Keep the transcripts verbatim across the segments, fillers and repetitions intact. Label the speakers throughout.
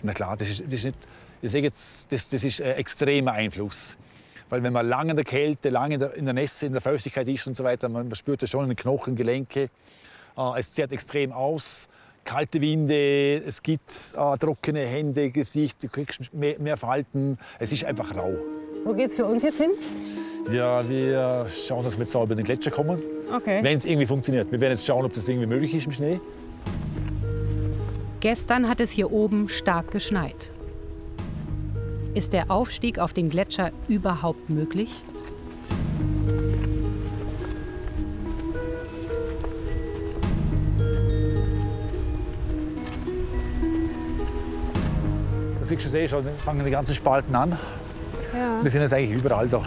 Speaker 1: Na klar, das ist, das ist nicht, ich sage jetzt, das, das ist ein extremer Einfluss. Weil wenn man lange in der Kälte, lange in der, in der Nässe, in der Feuchtigkeit ist und so weiter, man, man spürt das schon in den Knochen, Gelenke. Äh, es zehrt extrem aus. Kalte Winde, es gibt äh, trockene Hände, Gesicht, du kriegst mehr, mehr Falten. Es ist einfach rau.
Speaker 2: Wo geht's für uns jetzt hin?
Speaker 1: Ja, wir schauen, dass wir jetzt auch über den Gletscher kommen.
Speaker 2: Okay.
Speaker 1: Wenn es irgendwie funktioniert. Wir werden jetzt schauen, ob das irgendwie möglich ist im Schnee.
Speaker 3: Gestern hat es hier oben stark geschneit. Ist der Aufstieg auf den Gletscher überhaupt möglich?
Speaker 1: Da siehst du eh schon, fangen die ganzen Spalten an.
Speaker 2: Ja.
Speaker 1: Wir sind jetzt eigentlich überall da.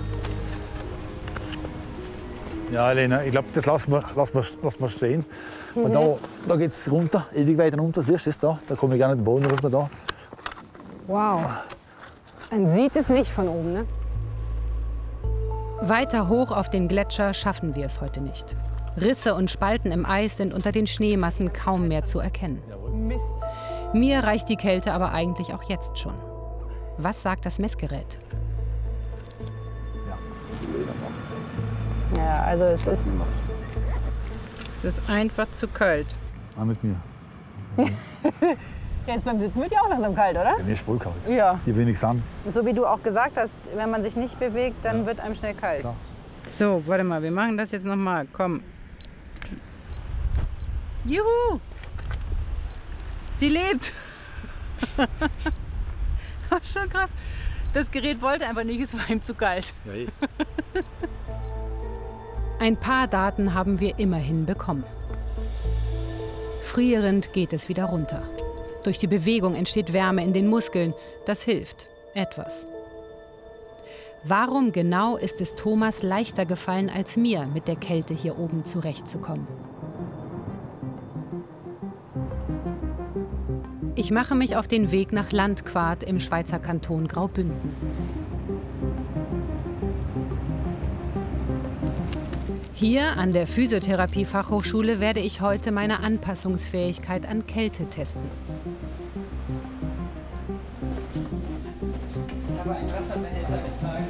Speaker 1: Ja, Elena, ich glaube, das lassen wir, lassen wir, lassen wir stehen. Mhm. Und da, da geht es runter, ewig weiter runter. Siehst du das da? Da komme ich gar nicht den Boden runter. Da.
Speaker 2: Wow. Man sieht es nicht von oben, ne?
Speaker 3: Weiter hoch auf den Gletscher schaffen wir es heute nicht. Risse und Spalten im Eis sind unter den Schneemassen kaum mehr zu erkennen.
Speaker 2: Mist.
Speaker 3: Mir reicht die Kälte aber eigentlich auch jetzt schon. Was sagt das Messgerät?
Speaker 2: Ja, also es ist...
Speaker 4: Es ist einfach zu kalt.
Speaker 1: Ah, mit mir.
Speaker 2: Jetzt beim Sitzen wird ja auch langsam kalt, oder?
Speaker 1: Ja, mir ist voll kalt.
Speaker 2: Ja.
Speaker 1: Hier wenig Sand.
Speaker 2: Und so wie du auch gesagt hast, wenn man sich nicht bewegt, dann
Speaker 1: Ja.
Speaker 2: wird einem schnell kalt.
Speaker 1: Klar.
Speaker 4: So, warte mal, wir machen das jetzt noch mal. Komm. Juhu! Sie lebt! Schon krass. Das Gerät wollte einfach nicht, es war ihm zu kalt.
Speaker 1: Ja, eh.
Speaker 3: Ein paar Daten haben wir immerhin bekommen. Frierend geht es wieder runter. Durch die Bewegung entsteht Wärme in den Muskeln. Das hilft etwas. Warum genau ist es Thomas leichter gefallen als mir, mit der Kälte hier oben zurechtzukommen? Ich mache mich auf den Weg nach Landquart im Schweizer Kanton Graubünden. Hier an der Physiotherapie-Fachhochschule werde ich heute meine Anpassungsfähigkeit an Kälte testen.
Speaker 4: Ich habe einen Wasserbehälter getragen.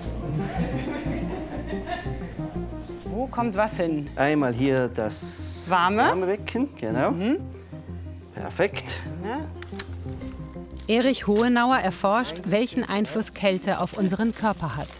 Speaker 2: Wo kommt was hin?
Speaker 5: Einmal hier das
Speaker 2: Warme?
Speaker 5: Wärmebecken, genau.
Speaker 2: Mhm.
Speaker 5: Perfekt.
Speaker 2: Ja.
Speaker 3: Erich Hohenauer erforscht, welchen Einfluss Kälte auf unseren Körper hat.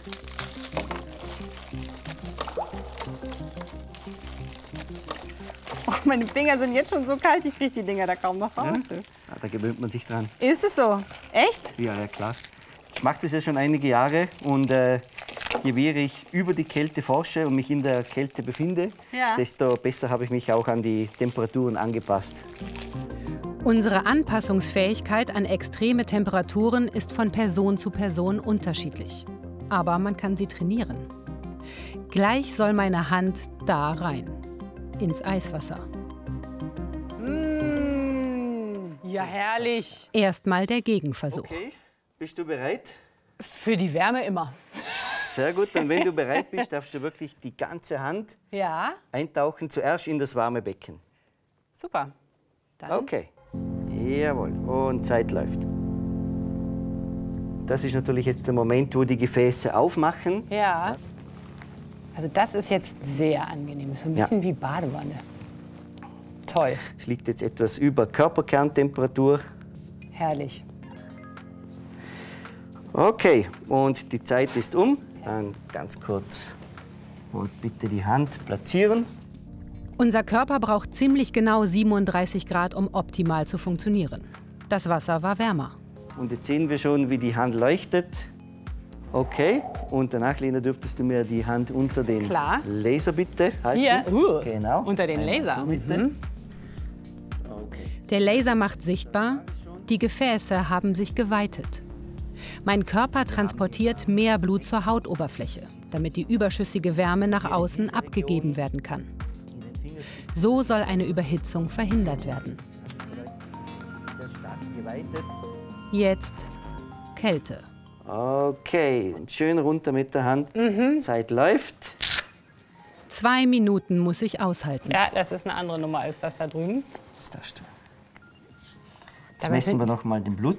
Speaker 2: Oh, meine Finger sind jetzt schon so kalt, ich kriege die Dinger da kaum noch raus.
Speaker 5: Ja, da gewöhnt man sich dran.
Speaker 2: Ist es so? Echt?
Speaker 5: Ja, ja, klar. Ich mache das ja schon einige Jahre und äh, je mehr ich über die Kälte forsche und mich in der Kälte befinde,
Speaker 2: Ja.
Speaker 5: desto besser habe ich mich auch an die Temperaturen angepasst.
Speaker 3: Unsere Anpassungsfähigkeit an extreme Temperaturen ist von Person zu Person unterschiedlich. Aber man kann sie trainieren. Gleich soll meine Hand da rein, ins Eiswasser.
Speaker 2: Mmh, ja, herrlich.
Speaker 3: Erstmal der Gegenversuch.
Speaker 5: Okay, bist du bereit?
Speaker 2: Für die Wärme immer.
Speaker 5: Sehr gut, dann wenn du bereit bist, darfst du wirklich die ganze Hand
Speaker 2: Ja,
Speaker 5: eintauchen, zuerst in das warme Becken.
Speaker 2: super. Dann
Speaker 5: Okay, jawohl, und Zeit läuft. Das ist natürlich jetzt der Moment, wo die Gefäße aufmachen.
Speaker 2: Ja. Also das ist jetzt sehr angenehm. So ein
Speaker 5: Ja.
Speaker 2: bisschen wie Badewanne. Toll,
Speaker 5: Es liegt jetzt etwas über Körperkerntemperatur.
Speaker 2: herrlich.
Speaker 5: Okay, und die Zeit ist um. Dann ganz kurz und bitte die Hand platzieren.
Speaker 3: Unser Körper braucht ziemlich genau siebenunddreißig Grad, um optimal zu funktionieren. Das Wasser war wärmer.
Speaker 5: Und jetzt sehen wir schon, wie die Hand leuchtet. Okay, und danach, Lena, dürftest du mir die Hand unter den
Speaker 2: Klar.
Speaker 5: Laser bitte halten.
Speaker 2: Hier, uh,
Speaker 5: Genau.
Speaker 2: unter den
Speaker 5: Einmal
Speaker 2: Laser.
Speaker 5: So bitte.
Speaker 2: Mhm.
Speaker 5: Okay.
Speaker 3: Der Laser macht sichtbar, die Gefäße haben sich geweitet. Mein Körper transportiert mehr Blut zur Hautoberfläche, damit die überschüssige Wärme nach außen abgegeben werden kann. So soll eine Überhitzung verhindert werden.
Speaker 5: Sehr stark geweitet.
Speaker 3: Jetzt Kälte.
Speaker 5: Okay, schön runter mit der Hand. Zeit läuft.
Speaker 3: Zwei Minuten muss ich aushalten.
Speaker 2: Ja, das ist eine andere Nummer als das da drüben.
Speaker 5: Das darfst du. Jetzt
Speaker 2: Dabei
Speaker 5: messen
Speaker 2: sind-
Speaker 5: wir noch mal den Blut.